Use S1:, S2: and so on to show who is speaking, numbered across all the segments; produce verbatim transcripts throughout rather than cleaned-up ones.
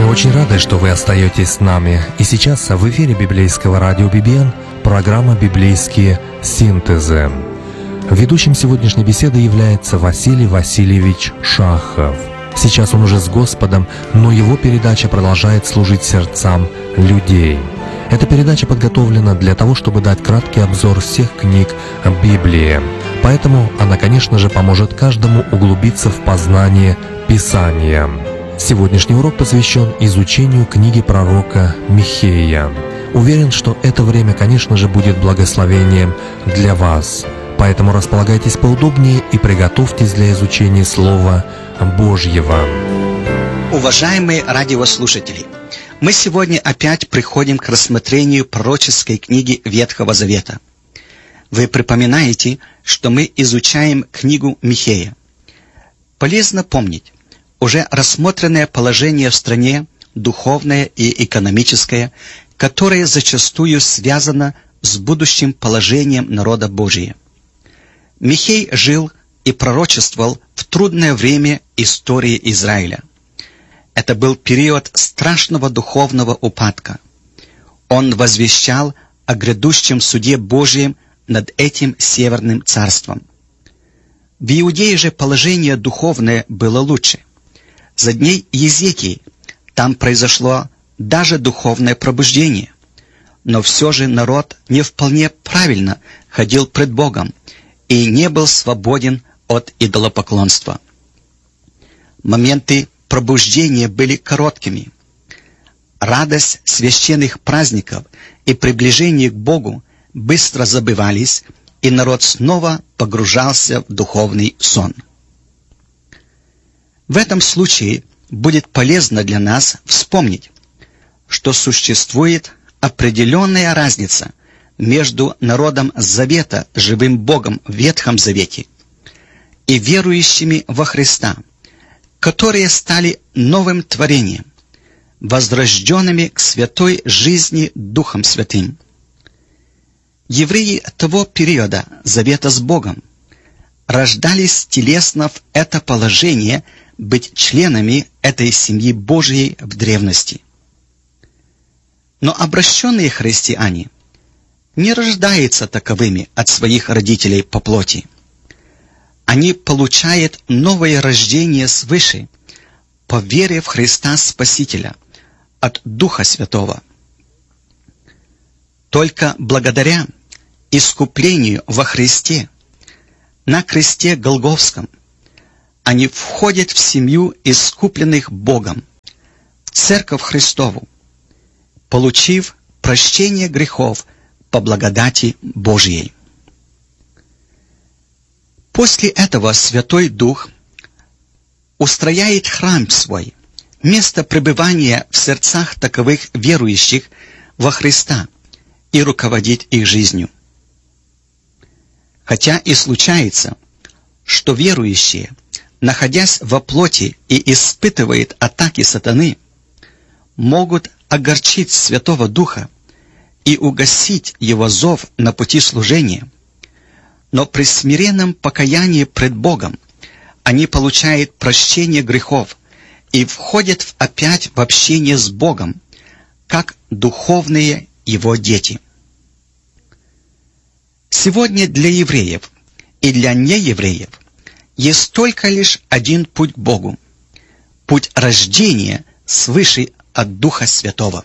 S1: очень рады, что вы остаетесь с нами. И сейчас в эфире библейского радио би би эн программа «Библейские синтезы». Ведущим сегодняшней беседы является Василий Васильевич Шахов. Сейчас он уже с Господом, но его передача продолжает служить сердцам людей. Эта передача подготовлена для того, чтобы дать краткий обзор всех книг Библии. Поэтому она, конечно же, поможет каждому углубиться в познание Писания. Сегодняшний урок посвящен изучению книги пророка Михея. Уверен, что это время, конечно же, будет благословением для вас. Поэтому располагайтесь поудобнее и приготовьтесь для изучения Слова Божьего.
S2: Уважаемые радиослушатели, мы сегодня опять приходим к рассмотрению пророческой книги Ветхого Завета. Вы припоминаете, что мы изучаем книгу Михея. Полезно помнить, уже рассмотренное положение в стране, духовное и экономическое, которое зачастую связано с будущим положением народа Божия. Михей жил и пророчествовал в трудное время истории Израиля. Это был период страшного духовного упадка. Он возвещал о грядущем суде Божьем над этим северным царством. В Иудее же положение духовное было лучше. За дней Езекии там произошло даже духовное пробуждение. Но все же народ не вполне правильно ходил пред Богом и не был свободен от идолопоклонства. Моменты пробуждения были короткими. Радость священных праздников и приближение к Богу быстро забывались, и народ снова погружался в духовный сон. В этом случае будет полезно для нас вспомнить, что существует определенная разница между народом Завета, живым Богом в Ветхом Завете, и верующими во Христа, которые стали новым творением, возрожденными к святой жизни Духом Святым. Евреи того периода Завета с Богом рождались телесно в это положение быть членами этой семьи Божьей в древности. Но обращенные христиане не рождаются таковыми от своих родителей по плоти. Они получают новое рождение свыше по вере в Христа Спасителя от Духа Святого. Только благодаря искуплению во Христе на кресте Голгофском они входят в семью искупленных Богом, в Церковь Христову, получив прощение грехов по благодати Божьей. После этого Святой Дух устрояет храм свой, место пребывания в сердцах таковых верующих во Христа, и руководит их жизнью. Хотя и случается, что верующие, находясь во плоти и испытывают атаки сатаны, могут огорчить Святого Духа и угасить его зов на пути служения, но при смиренном покаянии пред Богом они получают прощение грехов и входят опять в общение с Богом, как духовные Его дети. Сегодня для евреев и для неевреев есть только лишь один путь к Богу – путь рождения свыше от Духа Святого.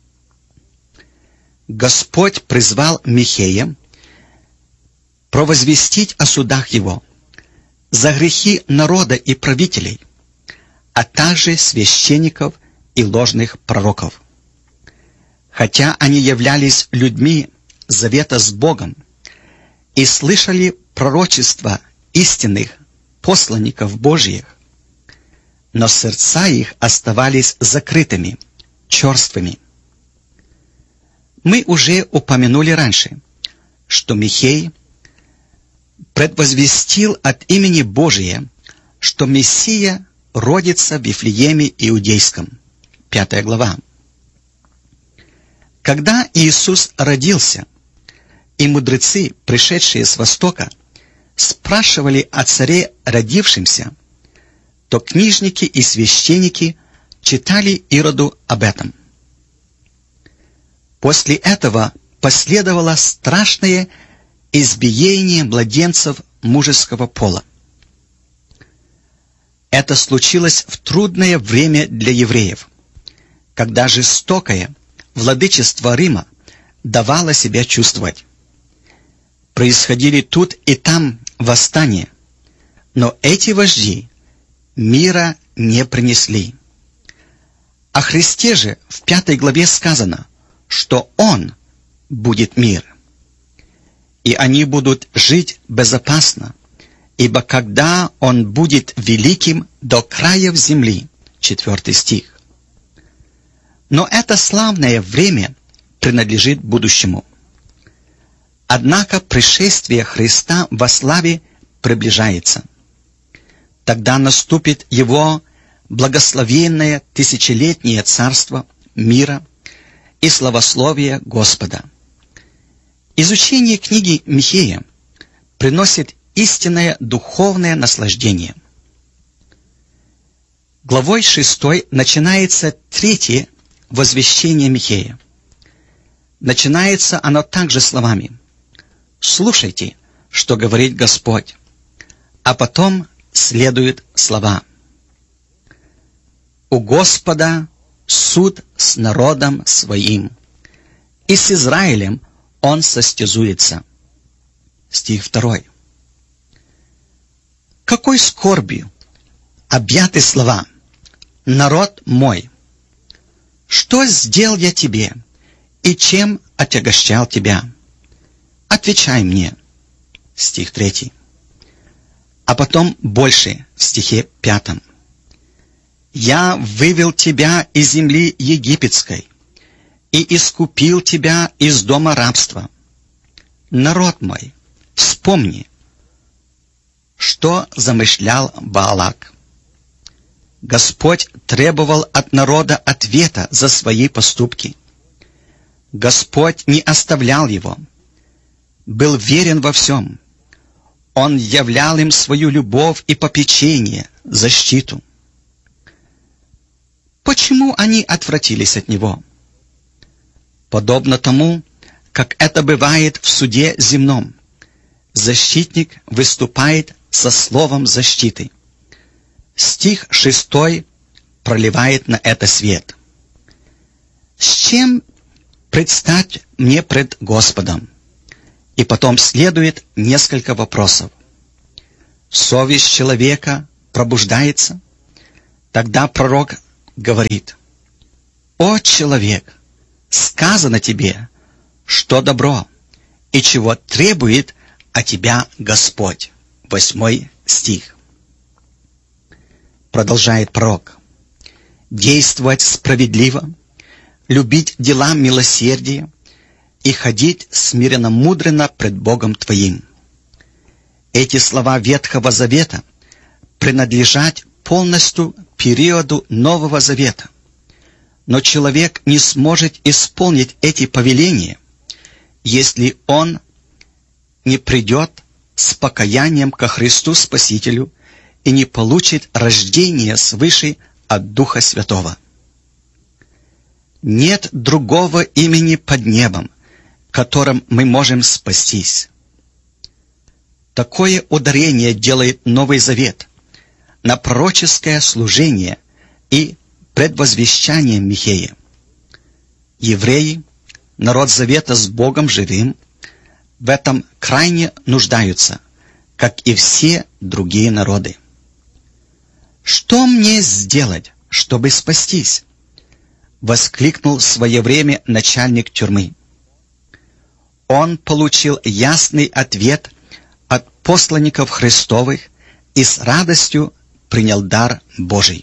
S2: Господь призвал Михея провозвестить о судах его за грехи народа и правителей, а также священников и ложных пророков. Хотя они являлись людьми завета с Богом и слышали пророчества истинных посланников Божьих, но сердца их оставались закрытыми, черствыми. Мы уже упомянули раньше, что Михей предвозвестил от имени Божия, что Мессия родится в Вифлееме Иудейском. Пятая глава. Когда Иисус родился, и мудрецы, пришедшие с Востока, спрашивали о царе родившемся, то книжники и священники читали Ироду об этом. После этого последовало страшное избиение младенцев мужеского пола. Это случилось в трудное время для евреев, когда жестокое владычество Рима давало себя чувствовать. Происходили тут и там восстания, но эти вожди мира не принесли. О Христе же в пятой главе сказано, что Он будет мир. И они будут жить безопасно, ибо когда Он будет великим до краев земли. Четвертый стих. Но это славное время принадлежит будущему. Однако пришествие Христа во славе приближается. Тогда наступит Его благословенное тысячелетнее царство мира и славословие Господа. Изучение книги Михея приносит истинное духовное наслаждение. Главой шестой начинается третье возвещение Михея. Начинается оно также словами: «Слушайте, что говорит Господь», а потом следуют слова: «У Господа суд с народом своим, и с Израилем Он состязуется». Стих второй. Какой скорбью объяты слова: «Народ мой, что сделал я тебе, и чем отягощал тебя? Отвечай мне». Стих третий. А потом больше в стихе пятом. «Я вывел тебя из земли египетской и искупил тебя из дома рабства. Народ мой, вспомни, что замышлял Ваалак. Господь требовал от народа ответа за свои поступки. Господь не оставлял его, был верен во всем. Он являл им свою любовь и попечение, защиту. Почему они отвратились от него? Подобно тому, как это бывает в суде земном, защитник выступает со словом защиты. Стих шестой проливает на это свет. С чем предстать мне пред Господом? И потом следует несколько вопросов. Совесть человека пробуждается. Тогда пророк говорит: «О человек, сказано тебе, что добро, и чего требует от тебя Господь». Восьмой стих. Продолжает пророк: «Действовать справедливо, любить дела милосердия и ходить смиренно-мудренно пред Богом твоим». Эти слова Ветхого Завета принадлежат полностью периоду Нового Завета. Но человек не сможет исполнить эти повеления, если он не придет с покаянием ко Христу Спасителю и не получит рождение свыше от Духа Святого. Нет другого имени под небом, которым мы можем спастись. Такое ударение делает Новый Завет на пророческое служение и предвозвещание Михея. Евреи, народ Завета с Богом живым, в этом крайне нуждаются, как и все другие народы. «Что мне сделать, чтобы спастись?» — воскликнул в свое время начальник тюрьмы. Он получил ясный ответ от посланников Христовых и с радостью принял дар Божий.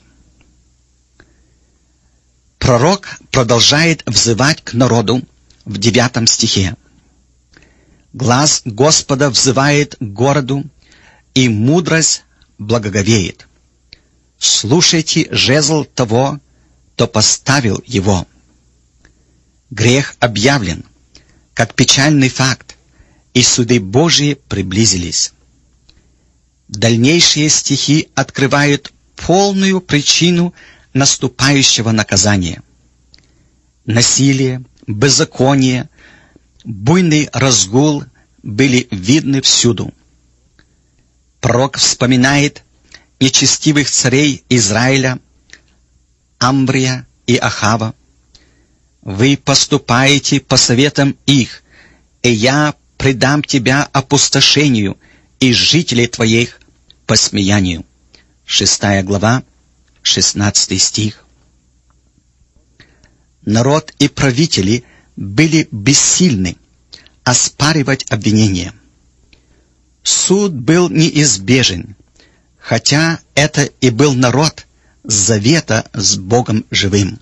S2: Пророк продолжает взывать к народу в девятом стихе. «Глаз Господа взывает к городу, и мудрость благоговеет. Слушайте жезл того, кто поставил его». Грех объявлен, как печальный факт, и суды Божьи приблизились. Дальнейшие стихи открывают полную причину наступающего наказания. Насилие, беззаконие, буйный разгул были видны всюду. Пророк вспоминает нечестивых царей Израиля, Амврия и Ахава. «Вы поступаете по советам их, и я предам тебя опустошению и жителей твоих посмеянию». Шестая глава, шестнадцатый стих. Народ и правители были бессильны оспаривать обвинения. Суд был неизбежен, хотя это и был народ завета с Богом живым.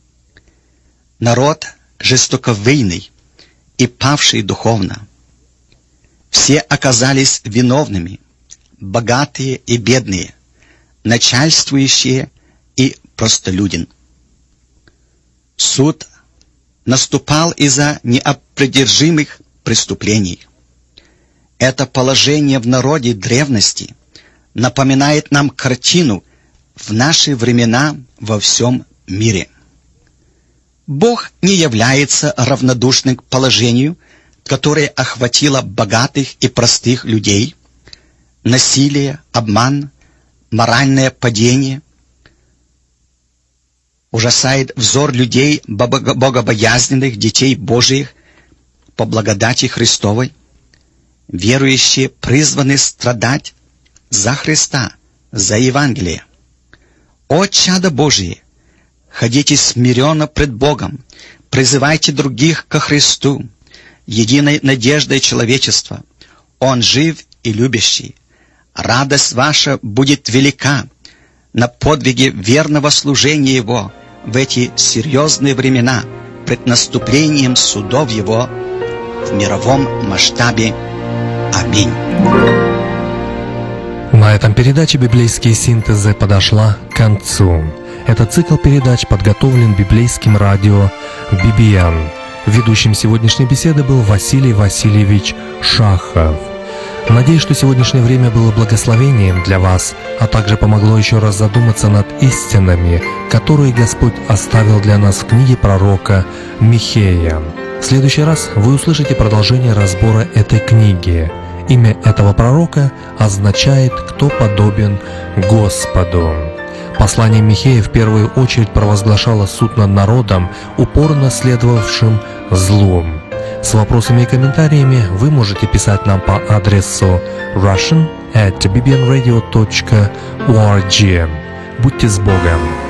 S2: Народ жестоковыйный и павший духовно. Все оказались виновными, богатые и бедные, начальствующие и простолюдин. Суд наступал из-за неопровержимых преступлений. Это положение в народе древности напоминает нам картину в наши времена во всем мире. Бог не является равнодушным к положению, которое охватило богатых и простых людей, насилие, обман, моральное падение. Ужасает взор людей, богобоязненных детей Божиих по благодати Христовой. Верующие призваны страдать за Христа, за Евангелие. О, чадо Божие! Ходите смиренно пред Богом, призывайте других ко Христу, единой надеждой человечества. Он жив и любящий. Радость ваша будет велика на подвиге верного служения Его в эти серьезные времена пред наступлением судов Его в мировом масштабе. Аминь.
S1: На этом передача «Библейские синтезы» подошла к концу. Этот цикл передач подготовлен библейским радио би би эн. Ведущим сегодняшней беседы был Василий Васильевич Шахов. Надеюсь, что сегодняшнее время было благословением для вас, а также помогло еще раз задуматься над истинами, которые Господь оставил для нас в книге пророка Михея. В следующий раз вы услышите продолжение разбора этой книги. Имя этого пророка означает «кто подобен Господу». Послание Михея в первую очередь провозглашало суд над народом, упорно следовавшим злу. С вопросами и комментариями вы можете писать нам по адресу russian at b b n radio dot org. Будьте с Богом!